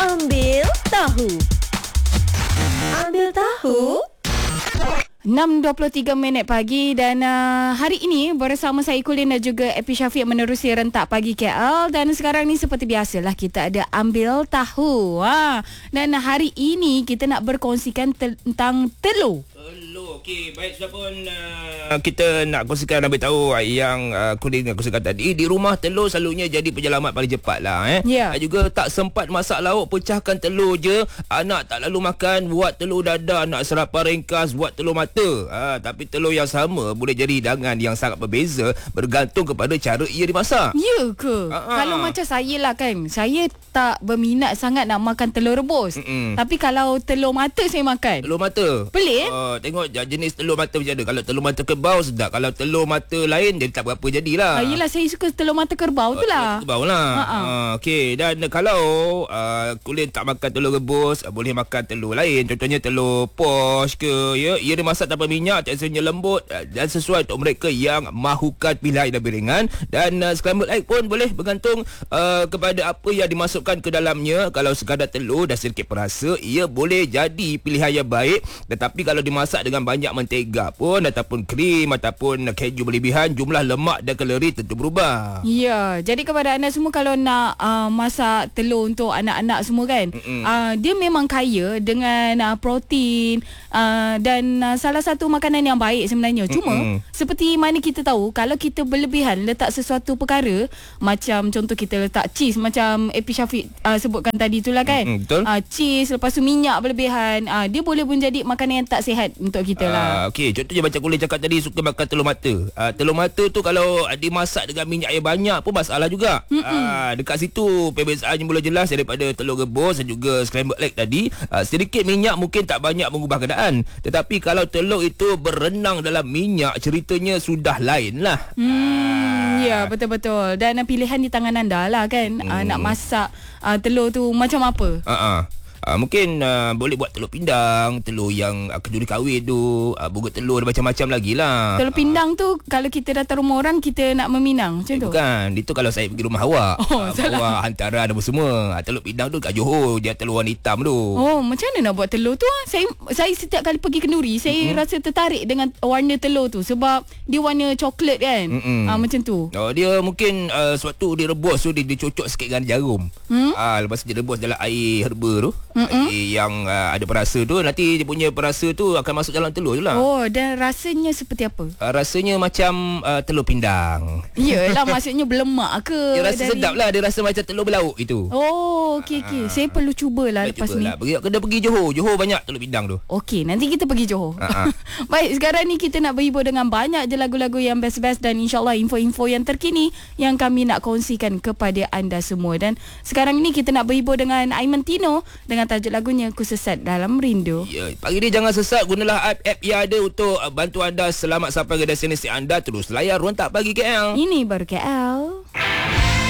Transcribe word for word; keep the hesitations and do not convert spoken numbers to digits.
Ambil tahu. Ambil tahu. enam dua puluh tiga minit pagi dan uh, hari ini bersama saya Kulin dan juga Epi Syafiq menerusi rentak pagi K L, dan sekarang ni seperti biasalah kita ada ambil tahu. Ha. Dan hari ini kita nak berkongsikan tel- tentang telur. Telur. Okey, baik, sudah pun uh, kita nak kongsikan ambil tahu yang uh, Kulin nak kongsikan tadi. Di rumah telur selalunya jadi penyelamat paling cepat lah eh. Ya. Dan juga tak sempat masak lauk, pecahkan telur je. Anak tak lalu makan, buat telur dadah. Nak sarapan ringkas, buat telur mata. Ha, tapi telur yang sama boleh jadi hidangan yang sangat berbeza bergantung kepada cara ia dimasak. Ya ke? Ha-ha. Kalau macam saya lah kan, saya tak berminat sangat nak makan telur rebus. Mm-mm. Tapi kalau telur mata saya makan. Telur mata. Pelik? Uh, tengok jenis telur mata macam mana. Kalau telur mata kerbau sedap. Kalau telur mata lain dia tak berapa jadilah. Ah, yelah, saya suka telur mata kerbau tu lah. Kerbau lah. Ha-ha. Uh, Okey, dan kalau uh, Kulin tak makan telur rebus, uh, boleh makan telur lain. Contohnya telur posh ke, ya. Ia dimasak tanpa minyak, teksturnya lembut uh, dan sesuai untuk mereka yang mahukan pilihan yang lebih ringan. Dan uh, scrambled egg pun boleh bergantung uh, kepada apa yang dimasukkan ke dalamnya. Kalau sekadar telur dan sedikit perasa, ia boleh jadi pilihan yang baik. Tetapi kalau dimasak dengan banyak mentega pun ataupun krim ataupun keju berlebihan, jumlah lemak dan kalori tentu berubah. Ya, jadi kepada anda semua kalau nak uh, masak telur untuk anak-anak semua kan, uh, dia memang kaya dengan uh, protein uh, dan uh, salah satu makanan yang baik sebenarnya. Cuma Mm-mm. seperti mana kita tahu, kalau kita berlebihan letak sesuatu perkara, macam contoh kita letak cheese macam Epi Syafiq uh, sebutkan tadi itulah kan. Mm-mm, betul. Uh, cheese, lepas tu minyak berlebihan, uh, dia boleh menjadi makanan yang tak sihat untuk kita lah. Uh, Okey, contohnya macam Kulin cakap tadi, suka makan telur mata. Uh, telur mata tu kalau dimasak dengan minyak yang banyak pun masalah juga. Uh, dekat situ perbezaannya mula jelas daripada telur rebus dan juga scrambled egg tadi. Uh, sedikit minyak mungkin tak banyak mengubah keadaan. Tetapi kalau telur itu berenang dalam minyak, ceritanya sudah lain lah. Hmm, ya, betul-betul. Dan uh, pilihan di tangan anda lah kan. Hmm. Uh, nak masak uh, telur tu macam apa? Uh-uh. Uh, mungkin uh, boleh buat telur pindang, telur yang uh, kenduri kahwin tu, uh, bunga telur dan macam-macam lagi lah. Telur pindang tu kalau kita datang rumah orang, kita nak meminang macam Eh, tu? bukan, itu kalau saya pergi rumah awak. Oh, uh, salah. bawa hantaran apa semua. Uh, telur pindang tu kat Johor, dia telur warna hitam tu. Oh, macam mana nak buat telur tu? ah? Saya saya setiap kali pergi kenduri, saya mm-hmm. rasa tertarik dengan warna telur tu sebab dia warna coklat kan. Mm-mm. Ah, macam tu. Oh, dia mungkin uh, sewaktu dia rebus tu dia dicocok sikit dengan jarum. Hmm? Ah, lepas tu dia rebus dalam air herba tu. Mm-mm. Air yang uh, ada perasa tu, nanti dia punya perasa tu akan masuk dalam telur tu lah. Oh, dan rasanya seperti apa? Uh, rasanya macam uh, telur pindang. Yelah, maksudnya berlemak ke? Dia rasa dari... sedap lah. Dia rasa macam telur belauk itu. Oh, okey okey. Saya perlu cubalah lepas ni. Lah. Pergi, kena pergi Johor. Johor banyak telur pindang tu. Okey, nanti kita pergi Johor. Ha-ha. Baik, sekarang ni kita nak berhibur dengan banyak je lagu-lagu yang best-best dan insyaAllah info-info yang terkini yang kami nak kongsikan kepada anda semua. Dan sekarang ni kita nak berhibur dengan Aiman Tino dengan tajuk lagunya Ku Sesat Dalam Rindu. Ya, pagi ni jangan sesat, gunalah app-app yang ada untuk bantu anda selamat sampai ke destinasi anda. Terus layar Rentak Pagi K L. Ini baru K L.